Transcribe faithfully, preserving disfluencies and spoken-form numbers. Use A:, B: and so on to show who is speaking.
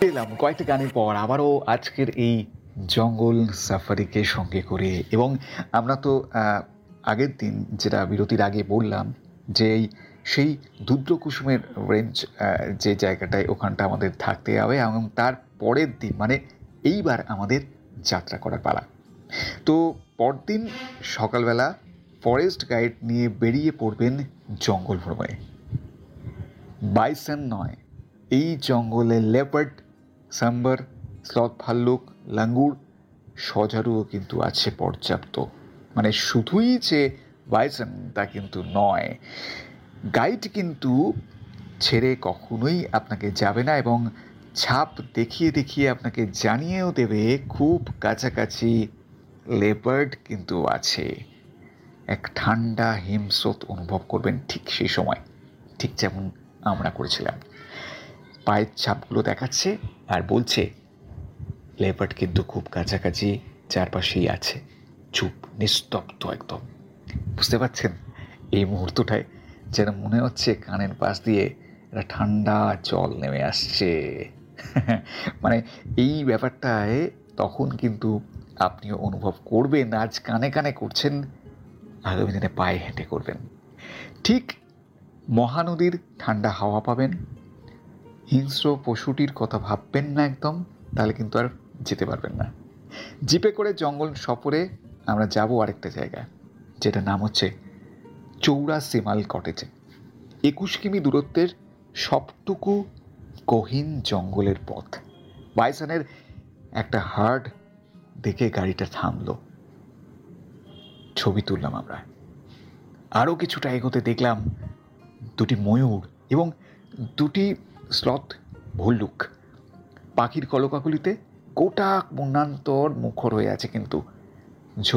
A: এলাম কয়েকটা গানের পর আবারও আজকের এই জঙ্গল সাফারিকে সঙ্গে করে। এবং আমরা তো আহ, আগের দিন যেটা বিরতির আগে বললাম যে এই সেই দুদ্র কুসুমের রেঞ্জ, যে জায়গাটায় ওখানটা আমাদের থাকতে হবে এবং তার পরের দিন মানে এইবার আমাদের যাত্রা করার পালা। তো পরদিন সকালবেলা ফরেস্ট গাইড নিয়ে বেরিয়ে পড়বেন জঙ্গল ভ্রমণে। বাইসন নয়, এই জঙ্গলে লেপার্ড, সাম্বার, স্লথ ভাল্লুক, লাঙ্গুর, সজারুও কিন্তু আছে পর্যাপ্ত। মানে শুধুই যে বাইসন তা কিন্তু নয়। গাইড কিন্তু ছেড়ে কখনোই আপনাকে যাবে না এবং ছাপ দেখিয়ে দেখিয়ে আপনাকে জানিয়েও দেবে খুব কাছাকাছি লেপার্ড কিন্তু আছে। এক ঠান্ডা হিমস্রোত অনুভব করবেন ঠিক সেই সময়, ঠিক যেমন আমরা করেছিলাম। পায়ের ছাপগুলো দেখাচ্ছে আর বলছে লেপার্ড কিন্তু খুব কাছাকাছি, চারপাশেই আছে। চুপ, নিস্তব্ধ একদম। বুঝতে পারছেন এই মুহূর্তটায় যেন মনে হচ্ছে কানের পাশ দিয়ে একটা ঠান্ডা জল নেমে আসছে। মানে এই ব্যাপারটায় তখন কিন্তু আপনিও অনুভব করবেন, আজ কানে কানে করছেন, আগামী দিনে পায়ে হেঁটে করবেন। ঠিক মহানদীর ঠান্ডা হাওয়া পাবেন। হিংস্র পশুটির কথা ভাববেন না একদম, তাহলে কিন্তু আর যেতে পারবেন না। জিপে করে জঙ্গল সফরে আমরা যাব আরেকটা জায়গায়, যেটা নাম হচ্ছে চৌড়া সিমাল কটেজে। একুশ কিমি দূরত্বের সবটুকু গহীন জঙ্গলের পথ। বাইসনের একটা হার্ড দেখে গাড়িটা থামলো, ছবি তুললাম আমরা। আরও কিছুটা এগোতে দেখলাম দুটি ময়ূর এবং দুটি স্লথ ভল্লুক পাখির কলকাকলিতে গোটা বন্যান্তর মুখর হয়ে আছে। কিন্তু